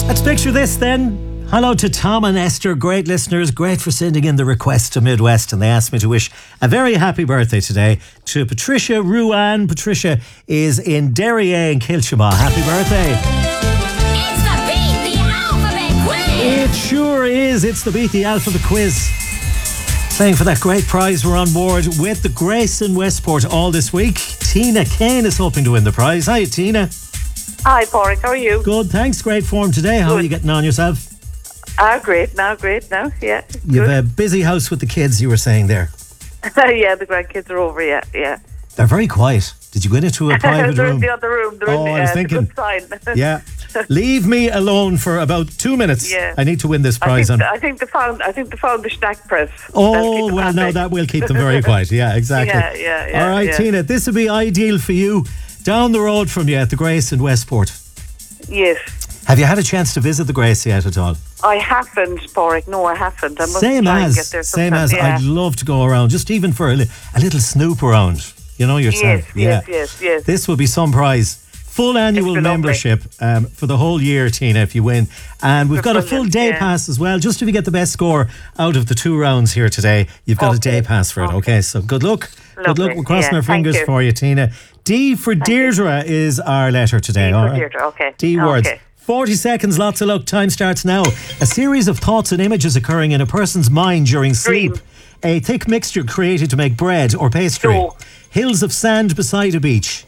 Let's picture this then. Hello to Tom and Esther, great listeners, great for sending in the request to Midwest, and they asked me to wish a very happy birthday today to Patricia Ruan. Patricia is in Derriere in Kilchama. Happy birthday. It's the Beat the Alphabet Quiz! It sure is. It's the Beat the Alphabet Quiz. Saying for that great prize, we're on board with the Grace in Westport all this week. Tina Kane is hoping to win the prize. Hi, Tina. Hi, Porrick. How are you? Good, thanks. Great form today. How are you getting on yourself? Great now. Yeah. You've a busy house with the kids, you were saying there. Yeah, the grandkids are over. Yeah. They're very quiet. Did you go into a private They're room? in the other room. They're in the, I was thinking. Good sign. Yeah. Leave me alone for about 2 minutes. Yeah. I need to win this prize. I think they found the snack press. Oh, well, no, that will keep them very quiet. Yeah, exactly. Yeah. All right, Tina, this would be ideal for you. Down the road from you at the Grace in Westport. Yes. Have you had a chance to visit the Grace yet at all? I haven't, Porrick. No, I haven't. I must Same try and as. get there sometime. Yeah. I'd love to go around, just even for a little snoop around. You know yourself. Yes. This will be some prize. Full annual Extra membership for the whole year, Tina, if you win. And we've got a full day pass as well. Just if you get the best score out of the 2 rounds here today, you've got a day pass for it. Okay, so good luck. Lovely. Good luck. We're crossing our fingers you. for you, Tina. D for Deirdre is our letter today. D all for right? Deirdre, okay. D words. Okay. 40 seconds, lots of luck. Time starts now. A series of thoughts and images occurring in a person's mind during sleep. Dream. A thick mixture created to make bread or pastry. Dough. Hills of sand beside a beach.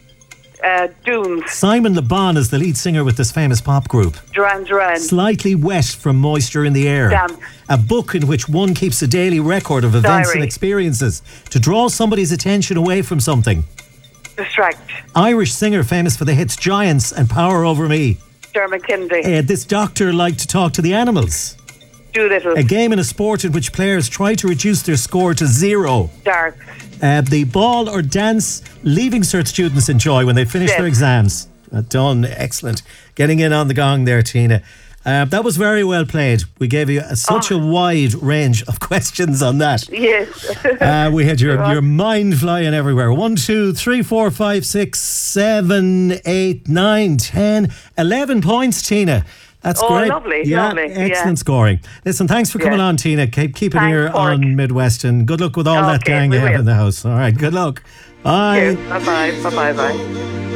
Dunes. Simon Le Bon is the lead singer with this famous pop group. Duran. Slightly wet from moisture in the air. Damp. A book in which one keeps a daily record of events and Diary. experiences to draw somebody's attention away from something. Distract. Irish singer famous for the hits Giants and Power Over Me. Dermot Kennedy. This doctor liked to talk to the animals. Doolittle. A game in a sport in which players try to reduce their score to 0. Dark. The ball or dance Leaving Cert students enjoy when they finish their exams. Done. Excellent. Getting in on the gong there, Tina. That was very well played. We gave you such a wide range of questions on that. Yes. We had your mind flying everywhere. 1, 2, 3, 4, 5, 6, 7, 8, 9, 10, 11 points, Tina. That's great. Lovely. Excellent scoring. Listen, thanks for coming on, Tina. Keep it here on Midwest, and good luck with all that gang you have in the house. All right, good luck. Bye. Bye.